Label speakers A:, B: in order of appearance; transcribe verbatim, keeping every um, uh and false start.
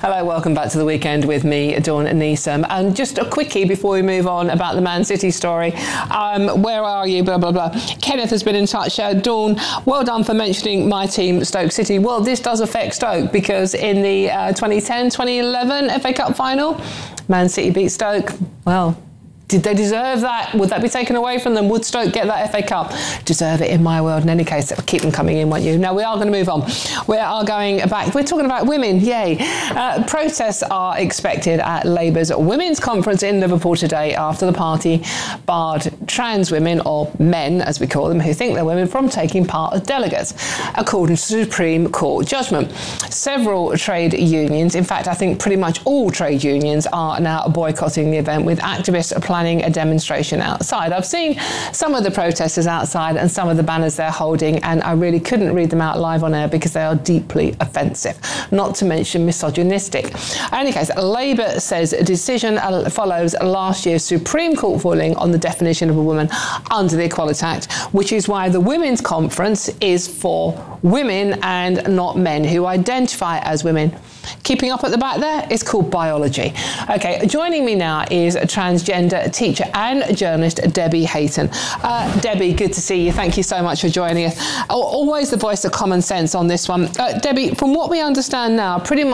A: Hello, welcome back to The Weekend with me, Dawn Neeson. And just a quickie before we move on about the Man City story. Um, where are you? Blah, blah, blah. Kenneth has been in touch. Uh, Dawn, well done for mentioning my team, Stoke City. Well, this does affect Stoke because in the uh, twenty ten twenty eleven F A Cup final, Man City beat Stoke. Well, did they deserve that? Would that be taken away from them? Would Stoke get that F A Cup? Deserve it in my world. In any case, keep them coming in, won't you? Now, we are going to move on. We are going back. We're talking about women. Yay. Uh, protests are expected at Labour's Women's Conference in Liverpool today after the party barred trans women, or men, as we call them, who think they're women, from taking part as delegates, according to Supreme Court judgment. Several trade unions, in fact, I think pretty much all trade unions, are now boycotting the event, with activists planning a demonstration outside. I've seen some of the protesters outside and some of the banners they're holding, and I really couldn't read them out live on air because they are deeply offensive, not to mention misogynistic. In any case, Labour says a decision follows last year's Supreme Court ruling on the definition of a woman under the Equality Act, which is why the Women's Conference is for women and not men who identify as women. Keeping up at the back there, it's called biology. Okay, joining me now is a transgender teacher and journalist, Debbie Hayton. Uh, Debbie, good to see you. Thank you so much for joining us. Always the voice of common sense on this one. Uh, Debbie, from what we understand now, pretty much